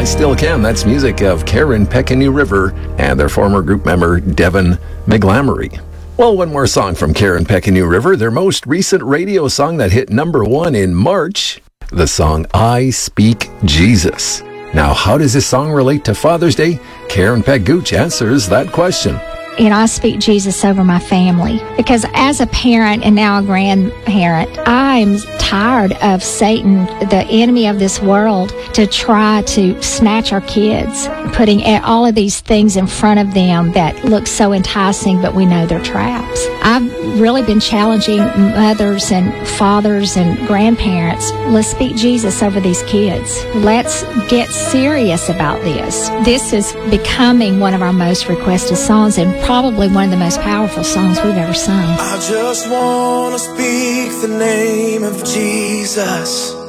I Still Can. That's music of Karen Peckeny River and their former group member, Devin McGlamory. Well, one more song from Karen Peckeny River, their most recent radio song that hit #1 in March, the song I Speak Jesus. Now, how does this song relate to Father's Day? Karen Peck Gooch answers that question. I speak Jesus over my family because as a parent and now a grandparent, I'm tired of Satan, the enemy of this world, to try to snatch our kids, putting all of these things in front of them that look so enticing, but we know they're traps. I've really been challenging mothers and fathers and grandparents. Let's speak Jesus over these kids. Let's get serious about this. This is becoming one of our most requested songs and probably one of the most powerful songs we've ever sung. I just want to speak the name of Jesus